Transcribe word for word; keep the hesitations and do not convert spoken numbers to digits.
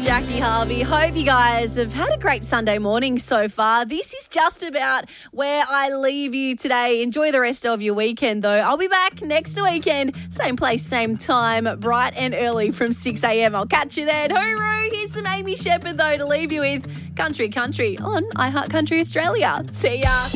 Jackie Harvey. Hope you guys have had a great Sunday morning so far. This is just about where I leave you today. Enjoy the rest of your weekend, though. I'll be back next weekend, same place, same time, bright and early from six a.m. I'll catch you then. Hooroo! Here's some Amy Shepherd, though, to leave you with Country Country on iHeart Country Australia. See ya.